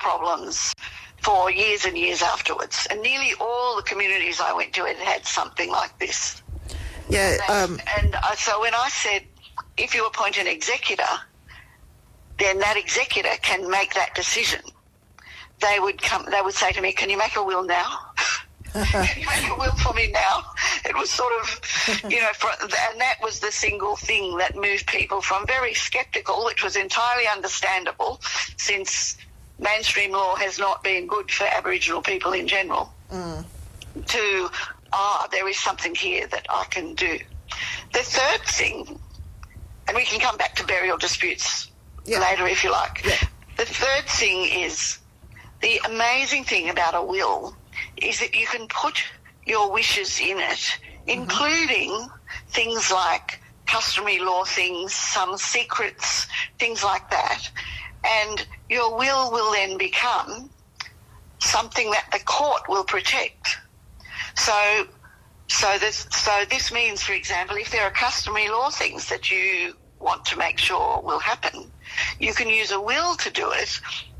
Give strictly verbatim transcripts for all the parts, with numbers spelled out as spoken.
problems for years and years afterwards. And nearly all the communities I went to had had something like this. Yeah. And, Um, and uh, so when I said, if you appoint an executor, then that executor can make that decision. They would come. They would say to me, "Can you make a will now? Can you make a will for me now?" It was sort of, you know, for, and that was the single thing that moved people from very sceptical, which was entirely understandable, since mainstream law has not been good for Aboriginal people in general, mm. to, ah, there is something here that I can do. The third thing, and we can come back to burial disputes yeah. later if you like. Yeah. The third thing is, the amazing thing about a will is that you can put your wishes in it, mm-hmm. including things like customary law things, some secrets, things like that. And your will will then become something that the court will protect. So, so this, so this means, for example, if there are customary law things that you want to make sure will happen, you can use a will to do it.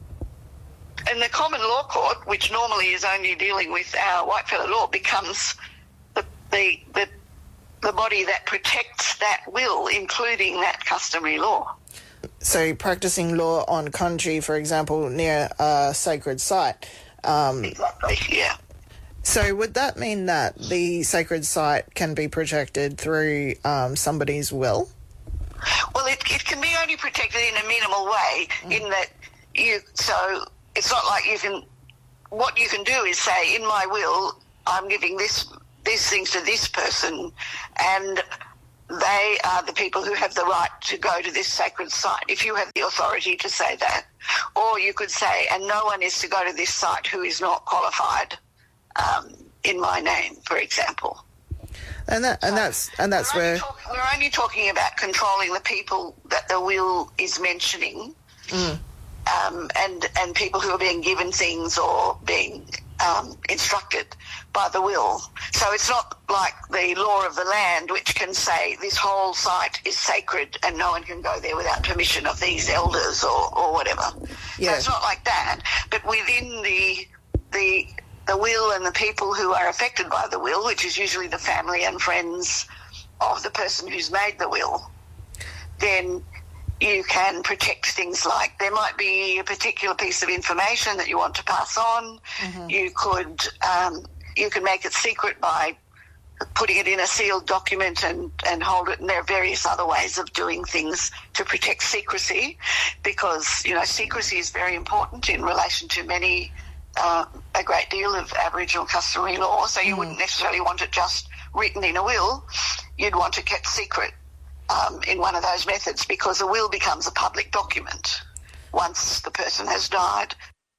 And the common law court, which normally is only dealing with our whitefellow law, becomes the, the the the body that protects that will, including that customary law. So practicing law on country, for example, near a sacred site. Um, exactly, yeah. So would that mean that the sacred site can be protected through um, somebody's will? Well, it, it can be only protected in a minimal way, mm. in that you, so it's not like you can, what you can do is say, in my will, I'm giving this these things to this person, and they are the people who have the right to go to this sacred site, if you have the authority to say that. Or you could say, and no one is to go to this site who is not qualified um, in my name, for example. And that, and that's, and that's we're where only talk, we're only talking about controlling the people that the will is mentioning, mm. um, and and people who are being given things or being um, instructed by the will. So it's not like the law of the land, which can say this whole site is sacred and no one can go there without permission of these elders or, or whatever. Yeah. So it's not like that. But within the the the will and the people who are affected by the will, which is usually the family and friends of the person who's made the will, then you can protect things like, there might be a particular piece of information that you want to pass on. Mm-hmm. You could, um, you can make it secret by putting it in a sealed document and, and hold it. And there are various other ways of doing things to protect secrecy, because, you know, secrecy is very important in relation to many Uh, a great deal of Aboriginal customary law, so you mm. wouldn't necessarily want it just written in a will. You'd want it kept secret um, in one of those methods, because a will becomes a public document once the person has died.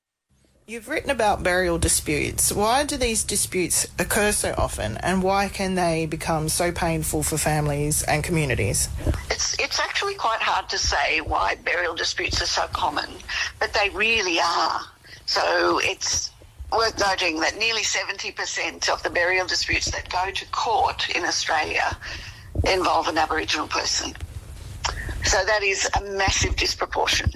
You've written about burial disputes. Why do these disputes occur so often, and why can they become so painful for families and communities? It's it's actually quite hard to say why burial disputes are so common, but they really are. So it's worth noting that nearly seventy percent of the burial disputes that go to court in Australia involve an Aboriginal person. So that is a massive disproportion.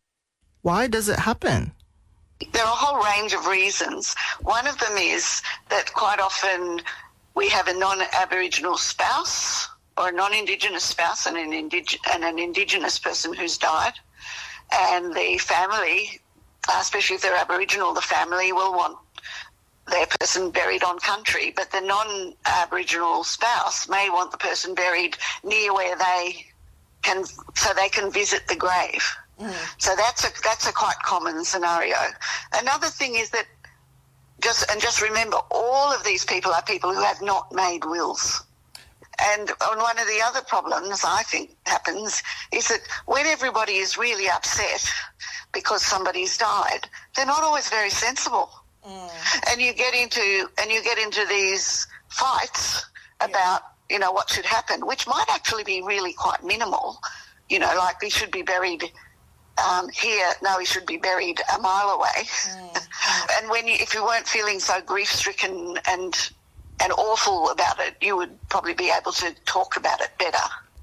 Why does it happen? There are a whole range of reasons. One of them is that quite often we have a non-Aboriginal spouse or a non-Indigenous spouse and an, indig- and an Indigenous person who's died, and the family, Uh, especially if they're Aboriginal, the family will want their person buried on country, but the non-Aboriginal spouse may want the person buried near where they can, so they can visit the grave. Mm. So that's a that's a quite common scenario. Another thing is that just and just remember, all of these people are people who have not made wills. And one of the other problems I think happens is that when everybody is really upset because somebody's died, they're not always very sensible. Mm. And you get into and you get into these fights about, yeah. you know, what should happen, which might actually be really quite minimal. You know, like he should be buried um, here. No, he should be buried a mile away. Mm. And when you, if you weren't feeling so grief-stricken and and awful about it, you would probably be able to talk about it better.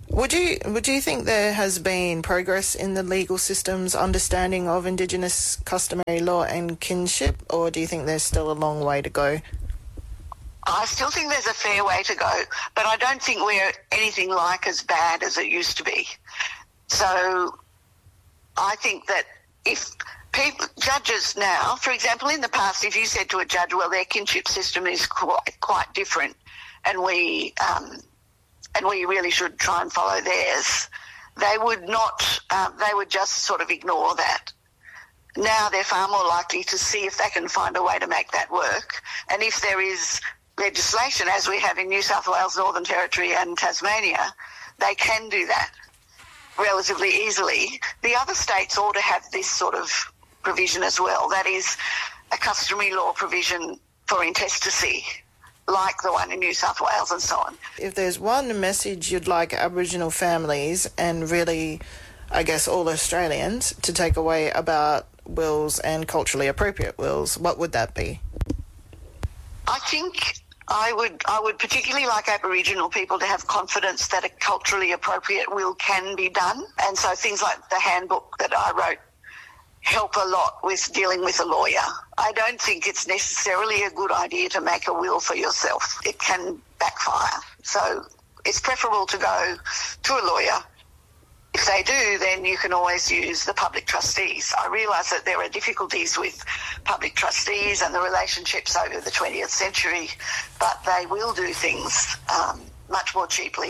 Would you would you think there has been progress in the legal system's understanding of Indigenous customary law and kinship, or do you think there's still a long way to go? I still think there's a fair way to go, but I don't think we're anything like as bad as it used to be. So I think that if people, judges now, for example, in the past, if you said to a judge, well, their kinship system is quite, quite different and we um, and we really should try and follow theirs, they would not, um, they would just sort of ignore that. Now they're far more likely to see if they can find a way to make that work. And if there is legislation, as we have in New South Wales, Northern Territory and Tasmania, they can do that relatively easily. The other states ought to have this sort of provision as well. That is a customary law provision for intestacy, like the one in New South Wales and so on. If there's one message you'd like Aboriginal families and really, I guess, all Australians to take away about wills and culturally appropriate wills, what would that be? I think I would I would particularly like Aboriginal people to have confidence that a culturally appropriate will can be done. And so things like the handbook that I wrote help a lot with dealing with a lawyer. I don't think it's necessarily a good idea to make a will for yourself. It can backfire. So it's preferable to go to a lawyer. If they do, then you can always use the public trustees. I realise that there are difficulties with public trustees and the relationships over the twentieth century, but they will do things um, much more cheaply.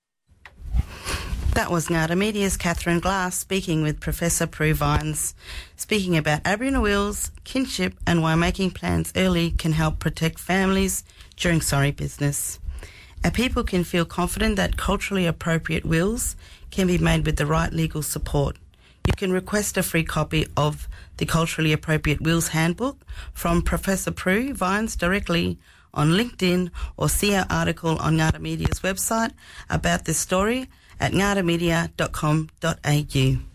That was Ngada Media's Catherine Glass speaking with Professor Prue Vines, speaking about Aboriginal wills, kinship and why making plans early can help protect families during sorry business. Our people can feel confident that culturally appropriate wills can be made with the right legal support. You can request a free copy of the Culturally Appropriate Wills Handbook from Professor Prue Vines directly on LinkedIn, or see our article on Ngada Media's website about this story at ngada media dot com dot a u.